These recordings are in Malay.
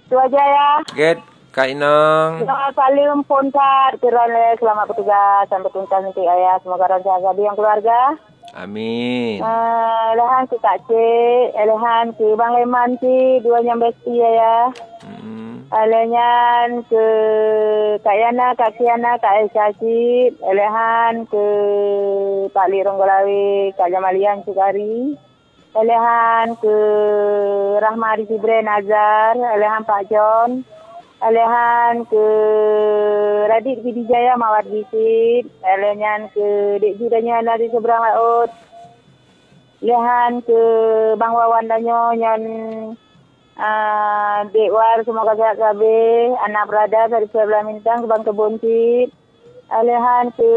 Itu aja ya. Get, Kak Inong. Salim pun Kak. Selamat bertugas sampai tuntas nanti ayah. Semoga lancar yang keluarga. Amin. Lehan si Kak Cik, lehan si Bang Leman si, duanya besti ya. Lehan ke Kak Yana, Kak Kiana, Kak Aisyah si, lehan ke Pak Li Ronggolawi, Kak Jamalian Cikari. Lehan ke Rahma Arisibre Nazar, lehan Pak John. Lehan ke Radit Bidijaya Mawar Bisit, lehan ke Dek Judanya Nari Seberang Laut. Lehan ke Bang Wawan Danyo yang Dek War semoga sehat kabeh, anak berada dari sebelah Mintang ke Bang Kebontit. Lehan ke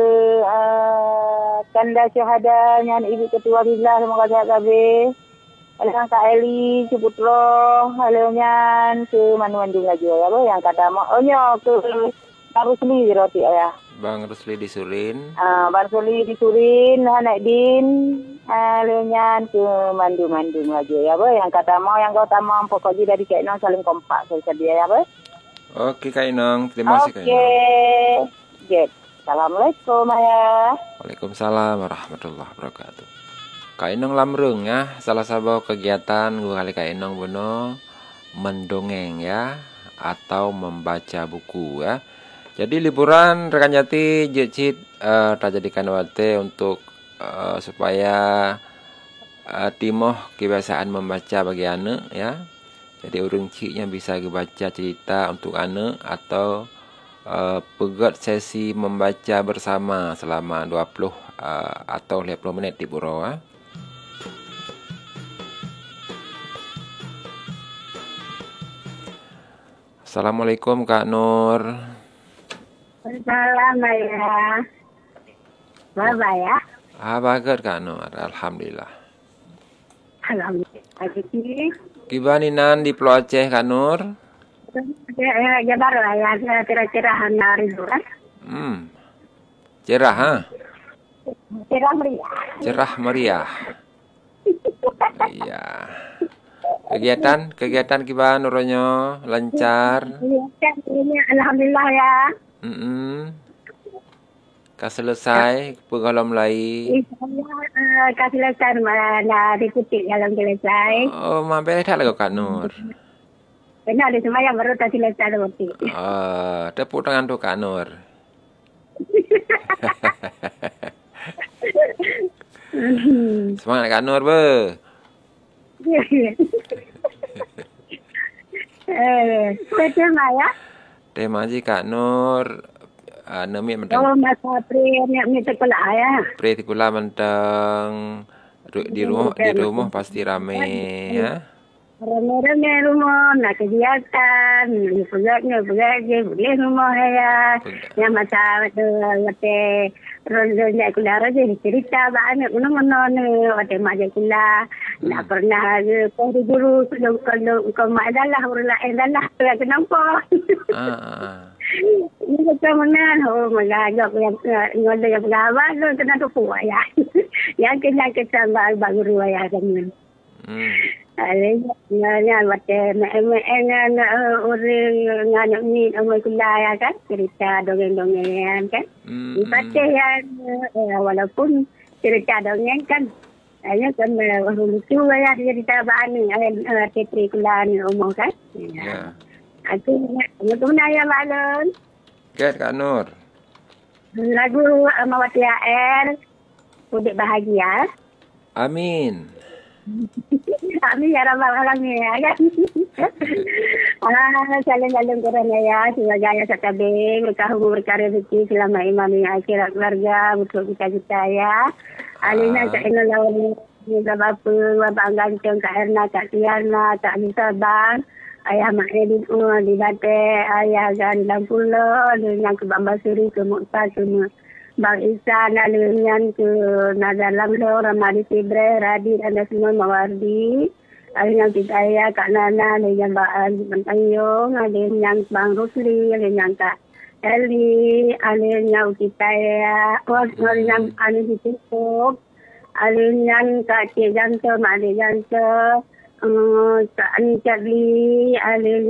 Kanda Syahada yang Ibu Ketua Billah semoga sehat kabeh. Lehan Kak Eli Ciputro, lehan ke Manu-Mandu lagi ya, yang kata mau ke Bang Rusli di roti ya. Bang Rusli di Surin. Bang Rusli di Surin, Hanak Din, lehan ke Mandu-Mandu lagi ya, yang kata mau yang kau tamam pokoknya dari Kak Inong saling kompak saya dia ya, Oke Kak Inong, terima kasih Kak Inong. Oke. Assalamualaikum ayah. Waalaikumsalam warahmatullahi wabarakatuh. Kak Inong lamrung ya, salah satu kegiatan gue kali Kak Inong bono mendongeng ya, atau membaca buku ya. Jadi liburan rekan jati jecit tak jadikan wate untuk supaya timoh kebiasaan membaca bagi anak ya. Jadi urung ciknya bisa baca cerita untuk anak atau pegat sesi membaca bersama selama 20 atau 50 menit di Puro ya. Assalamualaikum Kak Nur. Salam ayah. Bye ya. Bagus Kak Nur, alhamdulillah. Alhamdulillah. Gimana di Pulau Aceh Kak Nur? Ya baru ya, cerah-cerahan hari bulan. Cerah ha? Cerah meriah. Cerah meriah. Iya. Kegiatan gimana Nuronyo? Lancar? Alhamdulillah ya. Kau selesai pengalaman lain? Kau selesai mana dikutik dalam selesai. Oh, mampir tak lagi Kak Nur? Benar ada semua yang baru tak selesai nanti. Tepuk tangan tu Kak Nur. Semangat Kak Nur be. Tema ya? Tema je Kak Nur. Nami mentang. Oh masa ni sekolah ya. Pre sekolah mentang di rumah pasti rame ya. Rame-rame rumah nak kegiatan, boleh rumah ya. Yang macam tu wate rondonya kulah aja cerita banyak mana ni wate mak kulah. Tak pernah guru kalau mak adalah orang lain adalah kenapa? Ini macam mana? Mengajak yang ngolah yang pengawal tu kena tu puas ya. Yang kena kesambal guru ya dengan. Alanya wate mengan orang nganak ni amai kulah ya kan cerita dongeng-dongengan kan. Baca yang walaupun cerita dongeng kan hanya kan lucu ya cerita bani tetri kulah ni umur kan. Ya. Aku nak ayam balon. Ket Kak Nur. Lagu Mawati Air Mudik Bahagia. Amin. Amin ya rabbal alamin ya kan. Salam korang ya. Semoga ya sakabeh berkah rezeki selama imami akhirat keluarga untuk kita ya. Alina Kak Ina lawan juga bapa ganteng Kak Erna, Kak Tiana, Kak Nisa Bang. Ayah Mak Edin di Batik, ayah Gandang Pulau, dengan ke Bang Basuri, ke Mokta, ke Bang Isan, dengan ke Nazar Lamso, Ramadi Sibre, Radit, anda semua Mawardi. Dengan kita ayah Kak Nana, dengan Bang Bantayong, dengan Bang Rusli, dengan Kak Eli, dengan kita ayah, dengan Ani Ditutup, dengan Kak Cik Janto, Mak Adik Janto, Kak Ani Cakli,